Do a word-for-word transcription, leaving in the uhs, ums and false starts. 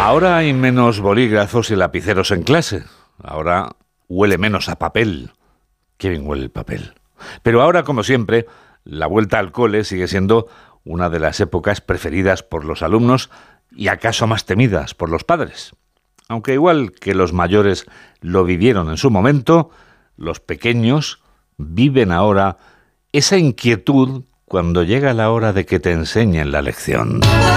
Ahora hay menos bolígrafos y lapiceros en clase. Ahora huele menos a papel. Qué bien huele el papel. Pero ahora, como siempre, la vuelta al cole sigue siendo una de las épocas preferidas por los alumnos y acaso más temidas por los padres. Aunque igual que los mayores lo vivieron en su momento, los pequeños viven ahora esa inquietud cuando llega la hora de que te enseñen la lección.